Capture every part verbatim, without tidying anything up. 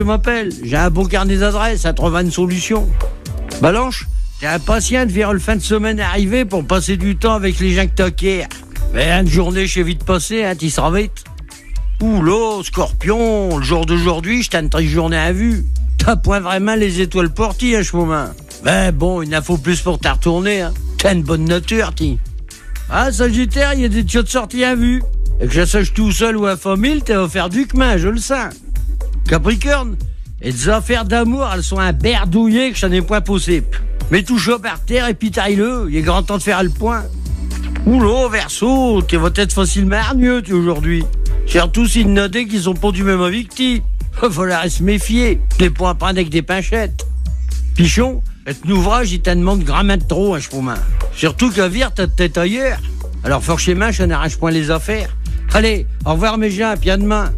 je m'appelle. J'ai un bon carnet d'adresses à trouver une solution. Balanche, t'es impatient de voir le fin de semaine arriver pour passer du temps avec les gens que t'acquiers. Mais une journée, je sais vite passer, hein, t'y seras vite. Oula, Scorpion, le jour d'aujourd'hui, je t'ai une triste journée à vue. T'as point vraiment les étoiles portées à ce moment. Ben bon, une info plus pour t'en retourner, hein. T'as une bonne nature, ti. Ah, Sagittaire, il y a des tuyaux de sortie à vue. Et que je sache tout seul ou à famille, t'es offert du chemin, je le sens. Capricorne, et des affaires d'amour, elles sont un berdouillé que je n'en ai point possible. Mets tout chaud par terre et puis taille-le, il est grand temps de faire le point. Oula, Verseau, t'es votre être facilement hargneux, tu, aujourd'hui. Surtout s'ils notaient qu'ils sont pas du même avis que ti. Falloir se méfier, les points prendre avec des pinchettes. Pichon, cet ouvrage, il t'en demande grand main de trop, hein, je promets. Surtout qu'à vire, t'as de tête ailleurs. Alors, fort chez main, je n'arrache point les affaires. Allez, au revoir mes gens, puis à demain.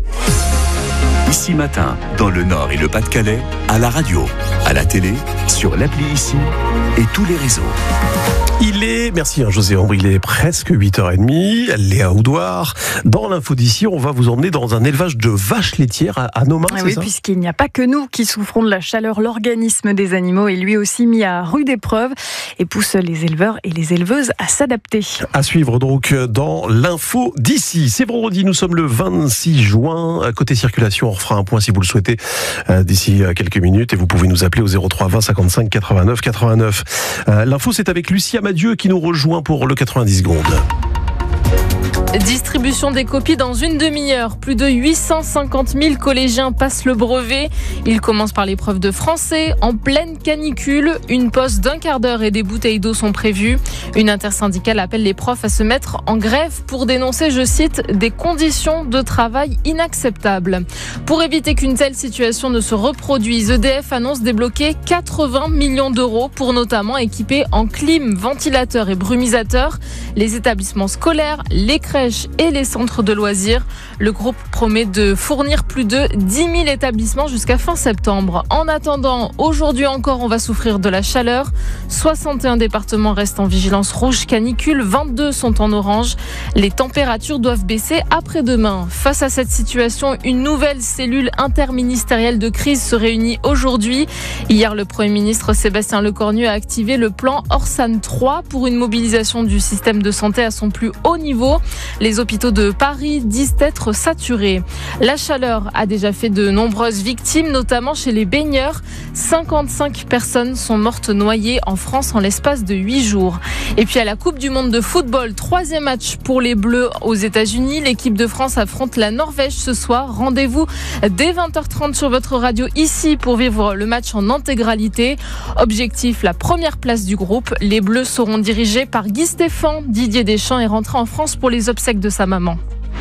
Ici Matin, dans le Nord et le Pas-de-Calais, à la radio, à la télé, sur l'appli Ici et tous les réseaux. Il est, merci hein, José Ambre, il est presque huit heures trente, Léa Oudouard. Dans l'info d'ici, on va vous emmener dans un élevage de vaches laitières à, à Nomain, ah c'est oui, ça ? Puisqu'il n'y a pas que nous qui souffrons de la chaleur, l'organisme des animaux est lui aussi mis à rude épreuve et pousse les éleveurs et les éleveuses à s'adapter. À suivre donc dans l'info d'ici. C'est vendredi, nous sommes le vingt-six juin. Côté circulation, on refera un point si vous le souhaitez euh, d'ici quelques minutes et vous pouvez nous appeler au zéro trois vingt cinquante-cinq quatre-vingt-neuf quatre-vingt-neuf. Euh, l'info, c'est avec Lucia Madieu qui nous rejoint pour le quatre-vingt-dix secondes. Distribution des copies dans une demi-heure. Plus de huit cent cinquante mille collégiens passent le brevet. Ils commencent par l'épreuve de français. En pleine canicule, une pause d'un quart d'heure et des bouteilles d'eau sont prévues. Une intersyndicale appelle les profs à se mettre en grève pour dénoncer, je cite, des conditions de travail inacceptables. Pour éviter qu'une telle situation ne se reproduise, E D F annonce débloquer quatre-vingts millions d'euros pour notamment équiper en clim, ventilateurs et brumisateurs les établissements scolaires, les crèches et les centres de loisirs. Le groupe promet de fournir plus de dix mille établissements jusqu'à fin septembre. En attendant, aujourd'hui encore, on va souffrir de la chaleur. soixante et un départements restent en vigilance rouge canicule, vingt-deux sont en orange. Les températures doivent baisser après-demain. Face à cette situation, une nouvelle cellule interministérielle de crise se réunit aujourd'hui. Hier, le Premier ministre Sébastien Lecornu a activé le plan Orsan trois pour une mobilisation du système de santé à son plus haut niveau. Les hôpitaux de Paris disent être saturés. La chaleur a déjà fait de nombreuses victimes, notamment chez les baigneurs. cinquante-cinq personnes sont mortes noyées en France en l'espace de huit jours. Et puis à la Coupe du Monde de football, troisième match pour les Bleus aux États-Unis. L'équipe de France affronte la Norvège ce soir. Rendez-vous dès vingt heures trente sur votre radio ici pour vivre le match en intégralité. Objectif, la première place du groupe. Les Bleus seront dirigés par Guy Stéphane. Didier Deschamps est rentré en France pour les obsèques de sa maman.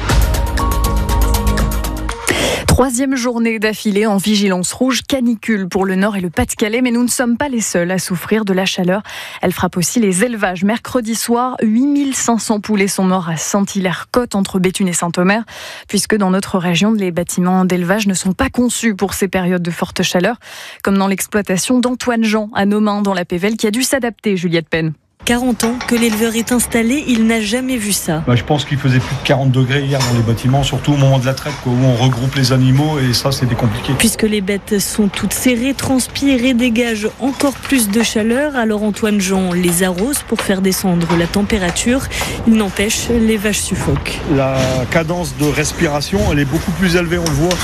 Troisième journée d'affilée en vigilance rouge canicule pour le Nord et le Pas-de-Calais, mais nous ne sommes pas les seuls à souffrir de la chaleur. Elle frappe aussi les élevages. Mercredi soir, huit mille cinq cents poulets sont morts à Saint-Hilaire-Côte, entre Béthune et Saint-Omer, puisque dans notre région, les bâtiments d'élevage ne sont pas conçus pour ces périodes de forte chaleur, comme dans l'exploitation d'Antoine Jean à Nomain, dans la Pévèle, qui a dû s'adapter, Juliette Penn. quarante ans que l'éleveur est installé, il n'a jamais vu ça. Bah, je pense qu'il faisait plus de quarante degrés hier dans les bâtiments, surtout au moment de la traite, quoi, où on regroupe les animaux et ça, c'était compliqué. Puisque les bêtes sont toutes serrées, transpirent et dégagent encore plus de chaleur, alors Antoine Jean les arrose pour faire descendre la température. Il n'empêche, les vaches suffoquent. La cadence de respiration, elle est beaucoup plus élevée, on le voit.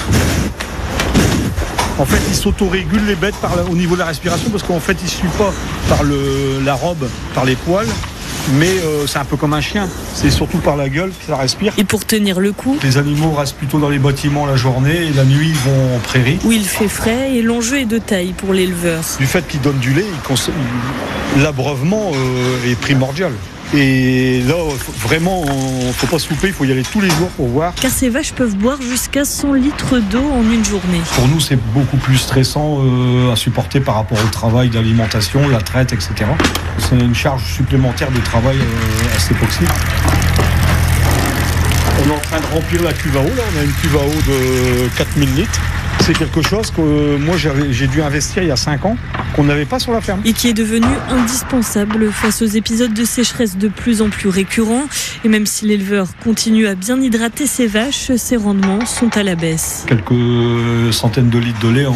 En fait, ils s'autorégulent les bêtes par la, au niveau de la respiration parce qu'en fait, ils ne suivent pas par le, la robe, par les poils. Mais euh, c'est un peu comme un chien, c'est surtout par la gueule que ça respire. Et pour tenir le coup, les animaux restent plutôt dans les bâtiments la journée et la nuit ils vont en prairie. Où il fait frais et l'enjeu est de taille pour l'éleveur. Du fait qu'ils donnent du lait, l'abreuvement euh, est primordial. Et là, vraiment, il ne faut pas se louper, il faut y aller tous les jours pour voir. Car ces vaches peuvent boire jusqu'à cent litres d'eau en une journée. Pour nous, c'est beaucoup plus stressant euh, à supporter par rapport au travail d'alimentation, la traite, et cetera. C'est une charge supplémentaire de travail euh, assez possible. On est en train de remplir la cuve à eau, là. On a une cuve à eau de quatre mille litres. C'est quelque chose que euh, moi j'avais, j'ai dû investir il y a cinq ans, qu'on n'avait pas sur la ferme. Et qui est devenu indispensable face aux épisodes de sécheresse de plus en plus récurrents. Et même si l'éleveur continue à bien hydrater ses vaches, ses rendements sont à la baisse. Quelques centaines de litres de lait en,